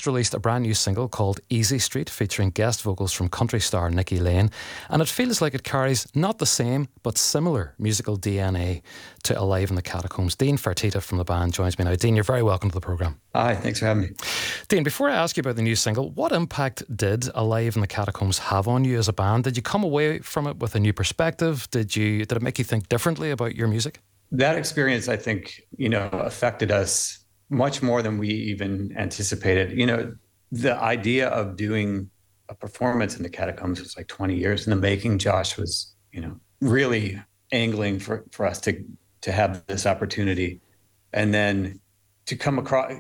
just released a brand new single called Easy Street, featuring guest vocals from country star Nikki Lane, and it feels like it carries not the same but similar musical DNA to Alive in the Catacombs. Dean Fertitta from the band joins me now. Dean, you're very welcome to the programme. Hi, thanks for having me. Dean, before I ask you about the new single, what impact did Alive in the Catacombs have on you as a band? Did you come away from it with a new perspective? Did it make you think differently about your music? That experience, I think, affected us much more than we even anticipated. The idea of doing a performance in the Catacombs was like 20 years in the making. Josh was, really angling for us to have this opportunity. And then to come across,